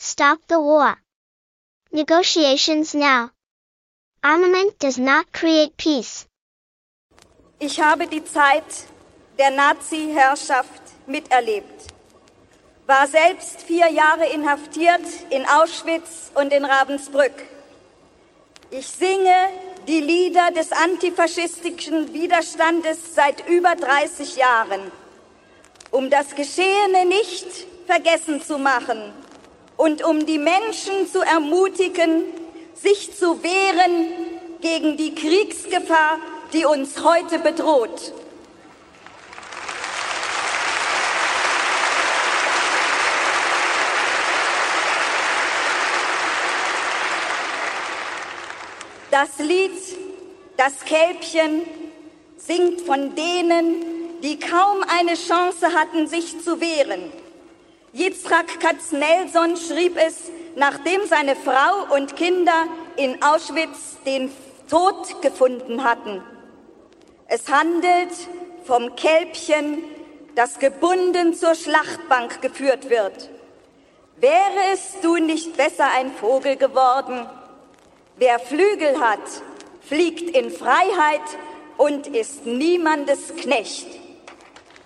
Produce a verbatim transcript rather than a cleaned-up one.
Stop the war. Negotiations now. Armament does not create peace. Ich habe die Zeit der Nazi-Herrschaft miterlebt, war selbst vier Jahre inhaftiert in Auschwitz und in Ravensbrück. Ich singe die Lieder des antifaschistischen Widerstandes seit über dreißig Jahren, um das Geschehene nicht vergessen zu machen und um die Menschen zu ermutigen, sich zu wehren gegen die Kriegsgefahr, die uns heute bedroht. Das Lied »Das Kälbchen« singt von denen, die kaum eine Chance hatten, sich zu wehren. Yitzhak Katznelson schrieb es, nachdem seine Frau und Kinder in Auschwitz den Tod gefunden hatten. Es handelt vom Kälbchen, das gebunden zur Schlachtbank geführt wird. Wärest du nicht besser ein Vogel geworden? Wer Flügel hat, fliegt in Freiheit und ist niemandes Knecht.